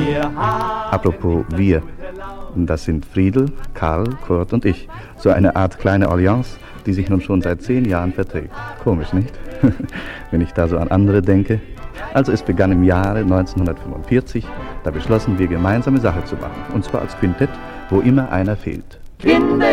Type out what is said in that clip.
Apropos wir, das sind Friedel, Karl, Kurt und ich. So eine Art kleine Allianz, die sich nun schon seit 10 Jahren verträgt. Komisch, nicht? Wenn ich da so an andere denke. Also es begann im Jahre 1945, da beschlossen wir gemeinsame Sache zu machen. Und zwar als Quintett, wo immer einer fehlt.